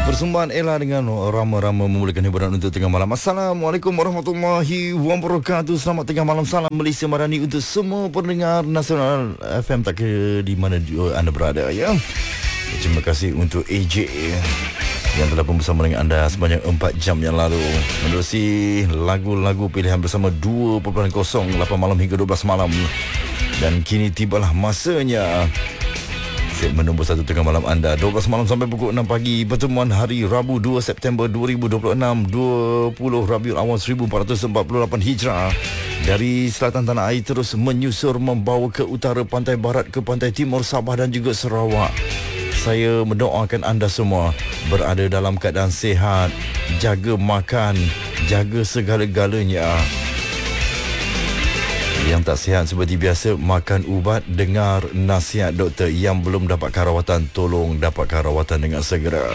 Persembahan Ella dengan Rama-Rama memulakan hiburan untuk tengah malam. Assalamualaikum warahmatullahi wabarakatuh. Selamat tengah malam. Salam Malaysia Madani untuk semua pendengar Nasional FM tak kira di mana anda berada ya. Terima kasih untuk AJ yang telah pun bersama dengan anda sebanyak 4 jam yang lalu, menerusi lagu-lagu pilihan bersama 2.0 8 malam hingga 12 malam. Dan kini tibalah masanya segmen nombor 1 tengah malam anda, 12 malam sampai pukul 6 pagi. Pertemuan hari Rabu 2 September 2026, 20 Rabiul Awal 1448 Hijrah. Dari selatan tanah air terus menyusur membawa ke utara, pantai barat ke pantai timur Sabah dan juga Sarawak. Saya mendoakan anda semua berada dalam keadaan sihat, jaga makan, jaga segala-galanya. Yang tak sihat seperti biasa, makan ubat, dengar nasihat doktor. Yang belum dapatkan rawatan, tolong dapatkan rawatan dengan segera.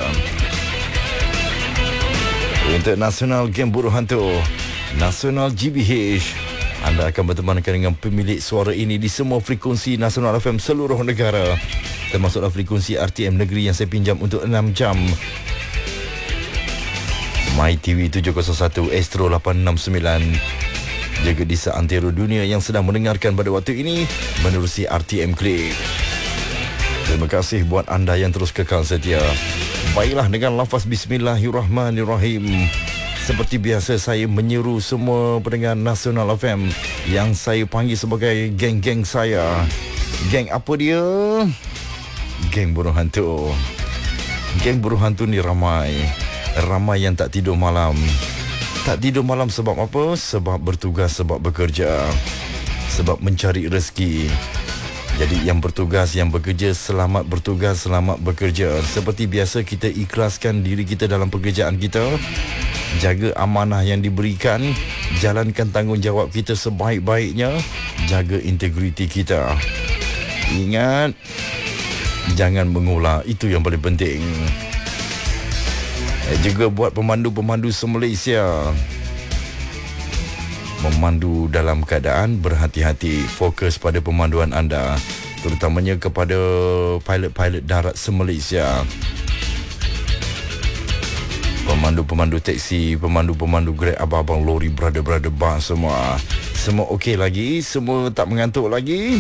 Untuk Nasional Geng Buruh Hantu, Nasional GBH, anda akan bertemankan dengan pemilik suara ini di semua frekuensi Nasional FM seluruh negara, termasuklah frekuensi RTM Negeri yang saya pinjam untuk 6 jam. MyTV 701, Astro 869, juga di seantero dunia yang sedang mendengarkan pada waktu ini menerusi RTM Klik. Terima kasih buat anda yang terus kekal setia. Baiklah, dengan lafaz Bismillahirrahmanirrahim, seperti biasa saya menyeru semua pendengar Nasional FM yang saya panggil sebagai geng-geng saya. Geng apa dia? Geng Buruh Hantu. Geng Buruh Hantu ni ramai yang tak tidur malam. Tak tidur malam sebab apa? Sebab bertugas, sebab bekerja, sebab mencari rezeki. Jadi yang bertugas, yang bekerja, selamat bertugas, selamat bekerja. Seperti biasa, kita ikhlaskan diri kita dalam pekerjaan kita. Jaga amanah yang diberikan, jalankan tanggungjawab kita sebaik-baiknya, jaga integriti kita. Ingat, jangan mengular, itu yang paling penting. Juga buat pemandu-pemandu se-Malaysia, memandu dalam keadaan berhati-hati, fokus pada pemanduan anda, terutamanya kepada pilot-pilot darat se-Malaysia, pemandu-pemandu teksi, pemandu-pemandu Grab, abang-abang lori, brother-brother bus, semua okey lagi, semua tak mengantuk lagi.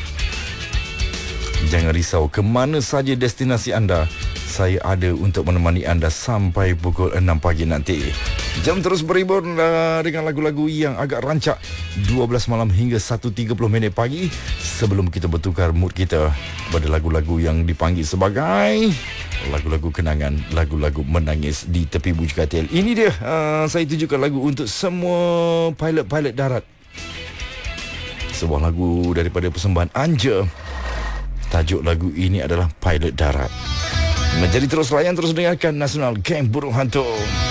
Jangan risau, ke mana saja destinasi anda, saya ada untuk menemani anda sampai pukul 6 pagi nanti. Jam terus berhibur dengan lagu-lagu yang agak rancak, 12 malam hingga 1.30 minit pagi, sebelum kita bertukar mood kita kepada lagu-lagu yang dipanggil sebagai lagu-lagu kenangan, lagu-lagu menangis di tepi buj katil. Ini dia, saya tujukan lagu untuk semua pilot-pilot darat. Sebuah lagu daripada persembahan Anja. Tajuk lagu ini adalah Pilot Darat. Jadi terus layan, terus dengarkan Nasional Geng Buruh Hantu.